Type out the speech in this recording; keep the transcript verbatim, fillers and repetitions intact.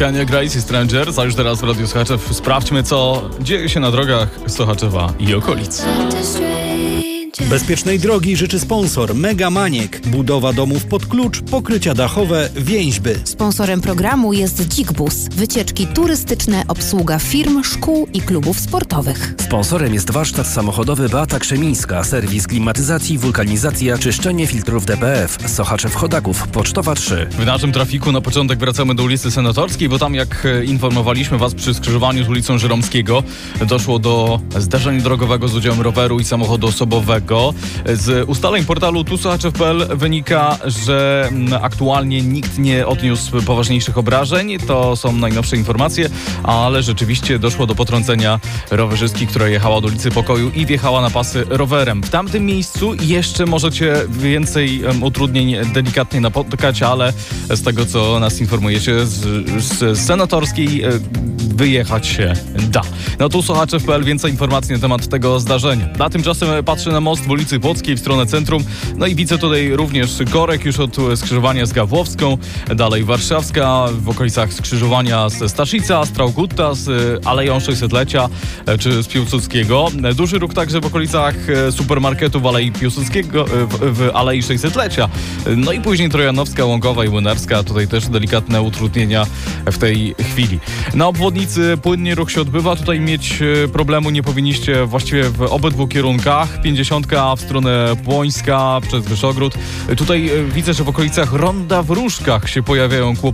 Kanye Grace i Strangers, a już teraz w Radiu Sochaczew sprawdźmy, co dzieje się na drogach Sochaczewa i okolic. Bezpiecznej drogi życzy sponsor Mega Maniek. Budowa domów pod klucz, pokrycia dachowe, więźby. Sponsorem programu jest Dzik-Bus. Wycieczki turystyczne, obsługa firm, szkół i klubów sportowych. Sponsorem jest warsztat samochodowy Beata Krzemińska, serwis klimatyzacji, wulkanizacja, czyszczenie filtrów D P F. Sochaczew Chodaków, Pocztowa trzy. W naszym trafiku na początek wracamy do ulicy Senatorskiej, bo tam, jak informowaliśmy Was, przy skrzyżowaniu z ulicą Żeromskiego doszło do zdarzenia drogowego z udziałem roweru i samochodu osobowego. Z ustaleń portalu tu sochaczew kropka p l wynika, że aktualnie nikt nie odniósł poważniejszych obrażeń. To są najnowsze informacje, ale rzeczywiście doszło do potrącenia rowerzystki, która jechała do ulicy Pokoju i wjechała na pasy rowerem. W tamtym miejscu jeszcze możecie więcej utrudnień delikatnie napotkać, ale z tego, co nas informujecie, z, z Senatorskiej wyjechać się da. No tu sochaczew kropka p l więcej informacji na temat tego zdarzenia. Na tymczasem patrzę na most w ulicy Płockiej w stronę centrum. No i widzę tutaj również korek już od skrzyżowania z Gawłowską, dalej Warszawska, w okolicach skrzyżowania z Staszica, Straugutta, z Aleją sześćsetlecia czy z Piłsudskiego. Duży ruch także w okolicach supermarketu w Alei Piłsudskiego, w, w Alei sześćsetlecia. No i później Trojanowska, Łąkowa i Młynarska. Tutaj też delikatne utrudnienia w tej chwili. Na obwodnicy płynnie ruch się odbywa. Tutaj mieć problemu nie powinniście właściwie w obydwu kierunkach. pięćdziesiątka w stronę Płońska przez Wyszogród. Tutaj widzę, że w okolicach Ronda w Różkach się pojawiają kłopoty.